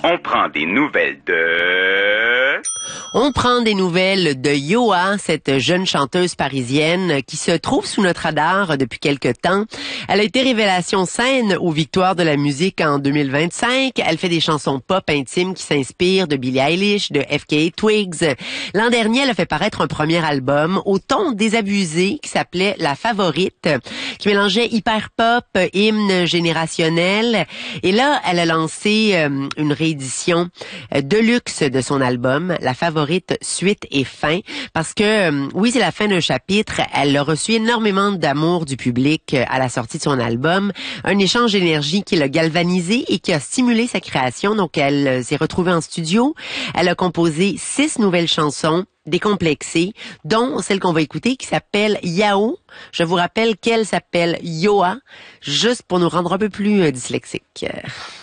On prend des nouvelles de... On prend des nouvelles de Yoa, cette jeune chanteuse parisienne qui se trouve sous notre radar depuis quelque temps. Elle a été révélation scène aux Victoires de la musique en 2025. Elle fait des chansons pop intimes qui s'inspirent de Billie Eilish, de FKA Twigs. L'an dernier, elle a fait paraître un premier album au ton désabusé qui s'appelait La Favorite, qui mélangeait hyper pop, hymne générationnel. Et là, elle a lancé une réédition deluxe de son album, La Favorite, suite et fin, parce que, oui, c'est la fin d'un chapitre. Elle a reçu énormément d'amour du public à la sortie de son album, un échange d'énergie qui l'a galvanisé et qui a stimulé sa création. Donc, elle s'est retrouvée en studio. Elle a composé 6 nouvelles chansons décomplexées, dont celle qu'on va écouter qui s'appelle Yao. Je vous rappelle qu'elle s'appelle Yoa, juste pour nous rendre un peu plus dyslexiques.